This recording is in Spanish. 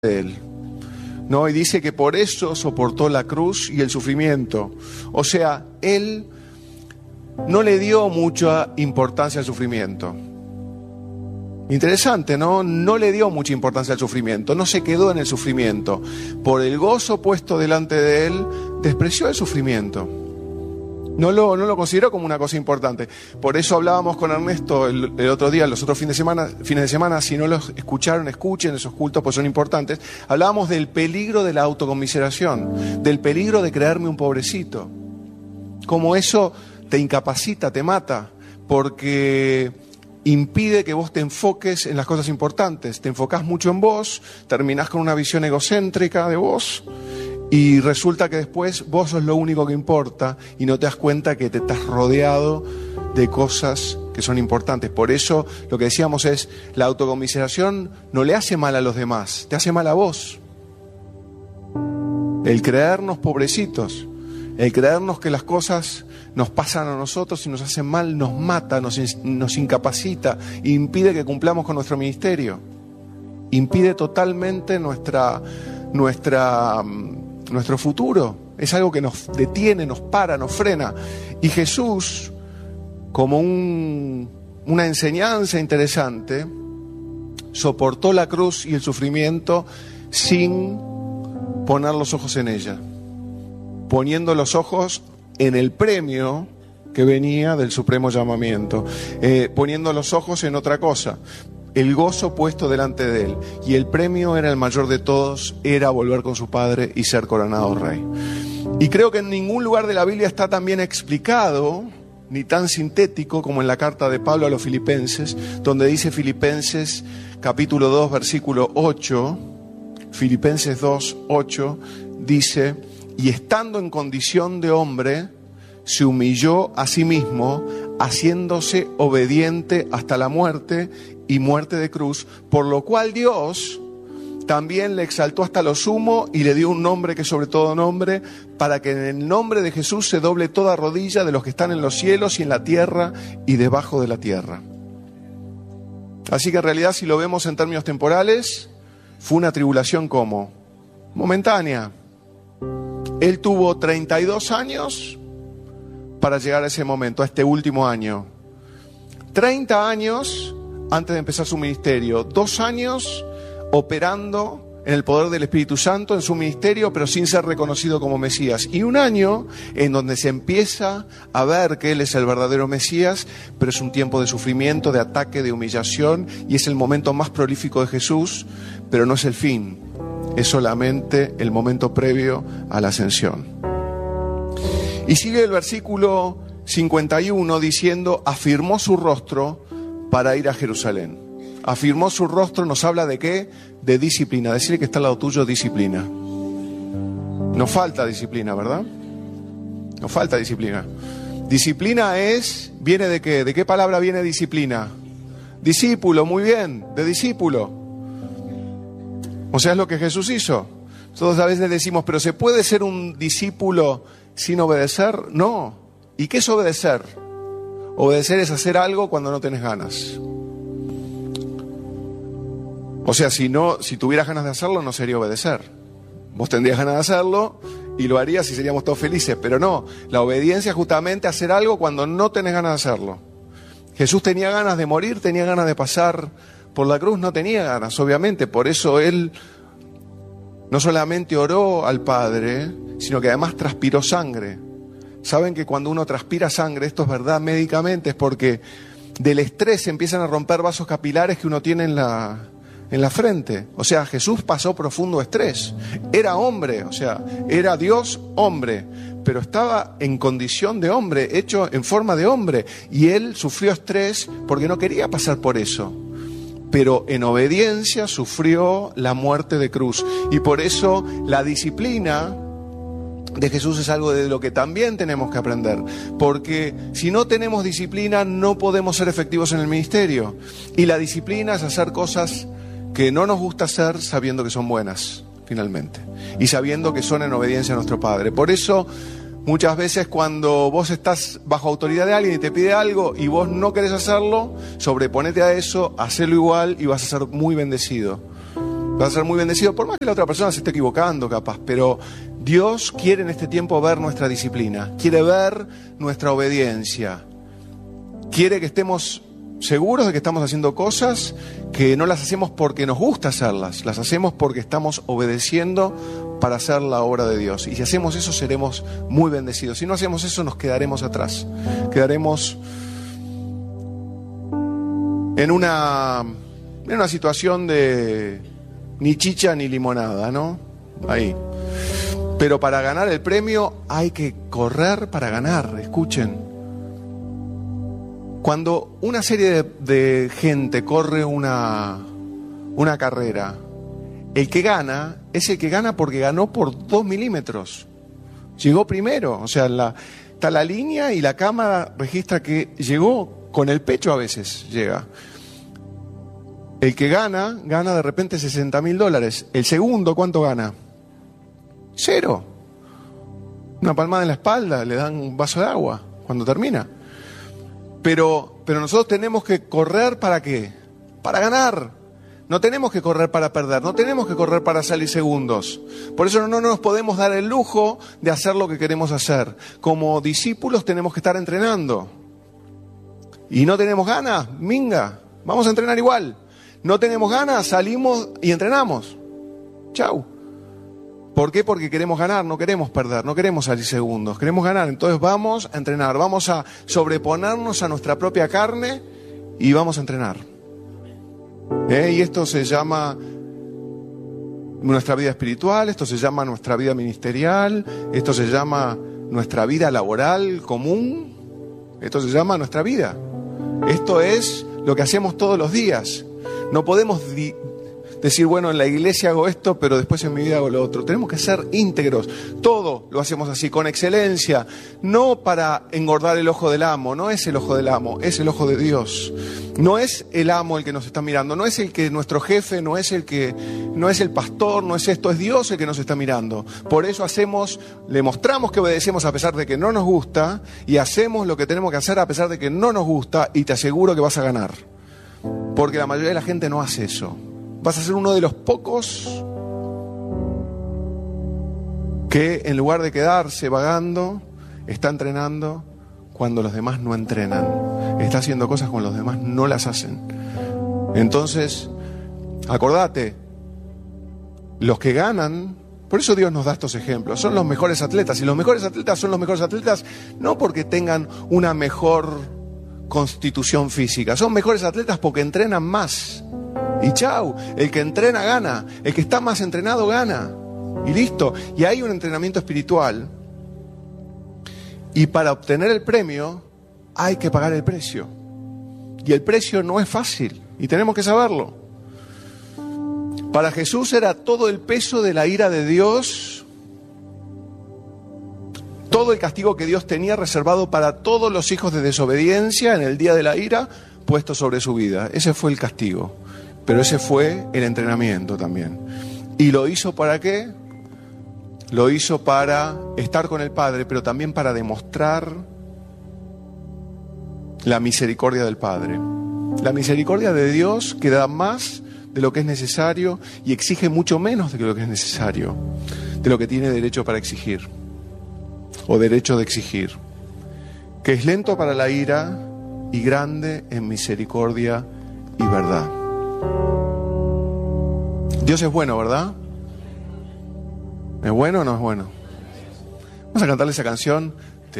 de Él, ¿no? Y dice que por eso soportó la cruz y el sufrimiento. O sea, Él no le dio mucha importancia al sufrimiento. Interesante, ¿no? No le dio mucha importancia al sufrimiento, no se quedó en el sufrimiento. Por el gozo puesto delante de Él, despreció el sufrimiento. No lo consideró como una cosa importante. Por eso hablábamos con Ernesto el otro día, los otros fines de semana, si no los escucharon, escuchen esos cultos, pues son importantes. Hablábamos del peligro de la autocomiseración, del peligro de creerme un pobrecito. Como eso te incapacita, te mata, porque impide que vos te enfoques en las cosas importantes. Te enfocás mucho en vos, terminás con una visión egocéntrica de vos, y resulta que después vos sos lo único que importa y no te das cuenta que te estás rodeado de cosas que son importantes. Por eso lo que decíamos es, la autocomiseración no le hace mal a los demás, te hace mal a vos. El creernos pobrecitos, el creernos que las cosas nos pasan a nosotros y nos hacen mal, nos mata, nos incapacita, impide que cumplamos con nuestro ministerio, impide totalmente nuestro futuro. Es algo que nos detiene, nos para, nos frena. Y Jesús, como una enseñanza interesante, soportó la cruz y el sufrimiento sin poner los ojos en ella, poniendo los ojos en el premio que venía del supremo llamamiento, poniendo los ojos en otra cosa, el gozo puesto delante de Él. Y el premio era el mayor de todos, era volver con su Padre y ser coronado rey. Y creo que en ningún lugar de la Biblia está tan bien explicado, ni tan sintético como en la carta de Pablo a los Filipenses, donde dice Filipenses capítulo 2, versículo 8, Filipenses 2, 8, dice: y estando en condición de hombre, se humilló a sí mismo, haciéndose obediente hasta la muerte y muerte de cruz, por lo cual Dios también le exaltó hasta lo sumo y le dio un nombre que es sobre todo nombre, para que en el nombre de Jesús se doble toda rodilla de los que están en los cielos y en la tierra y debajo de la tierra. Así que en realidad, si lo vemos en términos temporales, fue una tribulación como momentánea. Él tuvo 32 años para llegar a ese momento, a este último año. 30 años antes de empezar su ministerio, 2 años operando en el poder del Espíritu Santo en su ministerio, pero sin ser reconocido como Mesías. Y 1 año en donde se empieza a ver que Él es el verdadero Mesías, pero es un tiempo de sufrimiento, de ataque, de humillación, y es el momento más prolífico de Jesús, pero no es el fin, es solamente el momento previo a la ascensión. Y sigue el versículo 51 diciendo: afirmó su rostro para ir a Jerusalén. Afirmó su rostro, nos habla de ¿qué? De disciplina. Decirle que está al lado tuyo, disciplina. Nos falta disciplina, ¿verdad? Nos falta disciplina. Disciplina ¿viene de qué? ¿De qué palabra viene disciplina? Discípulo, muy bien, de discípulo. O sea, es lo que Jesús hizo. Todos a veces decimos, pero ¿se puede ser un discípulo sin obedecer? No. ¿Y qué es obedecer? Obedecer es hacer algo cuando no tenés ganas. O sea, si tuvieras ganas de hacerlo, no sería obedecer. Vos tendrías ganas de hacerlo y lo harías y seríamos todos felices. Pero no, la obediencia es justamente hacer algo cuando no tenés ganas de hacerlo. Jesús tenía ganas de morir, tenía ganas de pasar por la cruz, no tenía ganas, obviamente. Por eso Él no solamente oró al Padre, sino que además transpiró sangre. Saben que cuando uno transpira sangre, esto es verdad médicamente, es porque del estrés se empiezan a romper vasos capilares que uno tiene en la frente. O sea, Jesús pasó profundo estrés. Era hombre, o sea, era Dios hombre, pero estaba en condición de hombre, hecho en forma de hombre. Y Él sufrió estrés porque no quería pasar por eso. Pero en obediencia sufrió la muerte de cruz. Y por eso la disciplina de Jesús es algo de lo que también tenemos que aprender, porque si no tenemos disciplina no podemos ser efectivos en el ministerio, y la disciplina es hacer cosas que no nos gusta hacer sabiendo que son buenas finalmente, y sabiendo que son en obediencia a nuestro Padre. Por eso muchas veces cuando vos estás bajo autoridad de alguien y te pide algo y vos no querés hacerlo, sobreponete a eso, hacelo igual y vas a ser muy bendecido. Vas a ser muy bendecido, por más que la otra persona se esté equivocando capaz, pero Dios quiere en este tiempo ver nuestra disciplina, quiere ver nuestra obediencia, quiere que estemos seguros de que estamos haciendo cosas que no las hacemos porque nos gusta hacerlas, las hacemos porque estamos obedeciendo para hacer la obra de Dios. Y si hacemos eso, seremos muy bendecidos. Si no hacemos eso, nos quedaremos atrás. Quedaremos en una situación de ni chicha ni limonada, ¿no? Ahí. Pero para ganar el premio hay que correr para ganar, escuchen. Cuando una serie de gente corre una carrera, el que gana es el que gana porque ganó por 2 milímetros. Llegó primero, o sea, está la línea y la cámara registra que llegó con el pecho, a veces llega. El que gana de repente $60.000. El segundo, ¿cuánto gana? 0. Una palmada en la espalda, le dan un vaso de agua cuando termina. Pero nosotros tenemos que correr ¿para qué? Para ganar. No tenemos que correr para perder, no tenemos que correr para salir segundos. Por eso no nos podemos dar el lujo de hacer lo que queremos hacer. Como discípulos tenemos que estar entrenando. Y no tenemos ganas, minga, vamos a entrenar igual. No tenemos ganas, salimos y entrenamos. Chau. ¿Por qué? Porque queremos ganar, no queremos perder, no queremos salir segundos, queremos ganar. Entonces vamos a entrenar, vamos a sobreponernos a nuestra propia carne y vamos a entrenar. Y esto se llama nuestra vida espiritual, esto se llama nuestra vida ministerial, esto se llama nuestra vida laboral común, esto se llama nuestra vida. Esto es lo que hacemos todos los días. No podemos decir, bueno, en la iglesia hago esto, pero después en mi vida hago lo otro. Tenemos que ser íntegros. Todo lo hacemos así, con excelencia. No para engordar el ojo del amo. No es el ojo del amo, es el ojo de Dios. No es el amo el que nos está mirando. No es el que nuestro jefe, no es el pastor, no es esto. Es Dios el que nos está mirando. Por eso le mostramos que obedecemos a pesar de que no nos gusta, y hacemos lo que tenemos que hacer a pesar de que no nos gusta, y te aseguro que vas a ganar. Porque la mayoría de la gente no hace eso. Vas a ser uno de los pocos que en lugar de quedarse vagando, está entrenando cuando los demás no entrenan. Está haciendo cosas cuando los demás no las hacen. Entonces, acordate, los que ganan, por eso Dios nos da estos ejemplos, son los mejores atletas. Y los mejores atletas son los mejores atletas no porque tengan una mejor constitución física, son mejores atletas porque entrenan más. Y chau, el que entrena gana, el que está más entrenado gana. Y listo. Y hay un entrenamiento espiritual. Y para obtener el premio hay que pagar el precio. Y el precio no es fácil. Y tenemos que saberlo. Para Jesús era todo el peso de la ira de Dios, todo el castigo que Dios tenía reservado para todos los hijos de desobediencia en el día de la ira, puesto sobre su vida. Ese fue el castigo. Pero ese fue el entrenamiento también. ¿Y lo hizo para qué? Lo hizo para estar con el Padre, pero también para demostrar la misericordia del Padre. La misericordia de Dios que da más de lo que es necesario y exige mucho menos de lo que es necesario, de lo que tiene derecho para exigir, o derecho de exigir. Que es lento para la ira y grande en misericordia y verdad. Dios es bueno, ¿verdad? ¿Es bueno o no es bueno? Vamos a cantarle esa canción